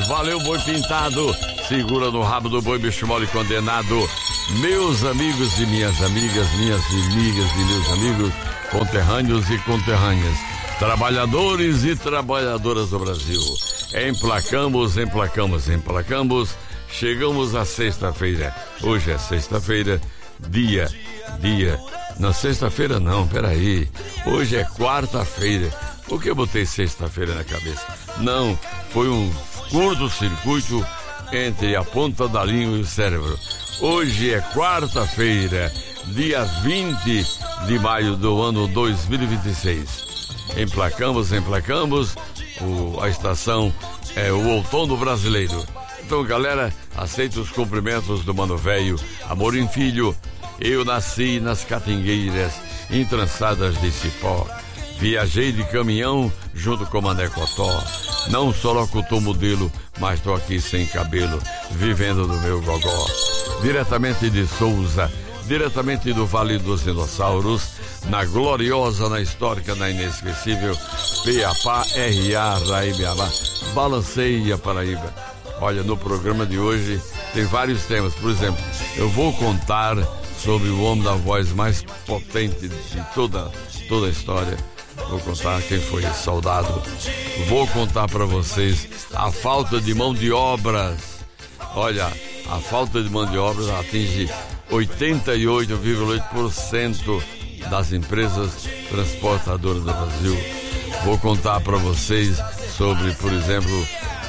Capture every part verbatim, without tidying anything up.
valeu, boi pintado. Segura no rabo do boi, bicho mole condenado. Meus amigos e minhas amigas, minhas amigas e meus amigos, conterrâneos e conterrâneas, trabalhadores e trabalhadoras do Brasil. Emplacamos, emplacamos, emplacamos. Chegamos à sexta-feira. Hoje é sexta-feira, dia, dia. Na sexta-feira não, peraí. Hoje é quarta-feira. Por que eu botei sexta-feira na cabeça? Não, foi um curto-circuito entre a ponta da língua e o cérebro. Hoje é quarta-feira, dia vinte de maio do ano dois mil e vinte e seis. Emplacamos, emplacamos. O, a estação é o outono brasileiro. Então, galera, aceita os cumprimentos do Mano Velho, Amorim Filho. Eu nasci nas catingueiras, entrançadas de cipó. Viajei de caminhão junto com Mané Cotó. Não só locutor modelo, mas tô aqui sem cabelo, vivendo do meu gogó. Diretamente de Souza, diretamente do Vale dos Dinossauros, na gloriosa, na histórica, na inesquecível P A P A R A Raibiabá, Balanceia Paraíba. Olha, no programa de hoje tem vários temas. Por exemplo, eu vou contar sobre o homem da voz mais potente de toda, toda a história. Vou contar quem foi esse soldado. Vou contar para vocês a falta de mão de obras. Olha, a falta de mão de obras atinge oitenta e oito vírgula oito por cento das empresas transportadoras do Brasil. Vou contar para vocês sobre, por exemplo,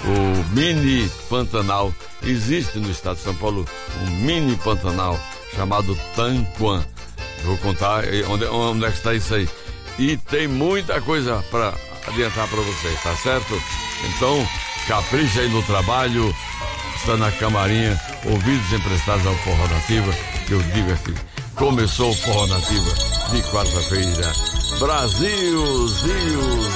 o mini Pantanal. Existe no estado de São Paulo um mini Pantanal chamado Tanquã. Vou contar onde, onde é que está isso aí. E tem muita coisa para adiantar para vocês, tá certo? Então, capricha aí no trabalho, está na camarinha, ouvidos emprestados ao Forró Nativa, que eu digo aqui, começou o Forró Nativa de quarta-feira. Brasil, Zio.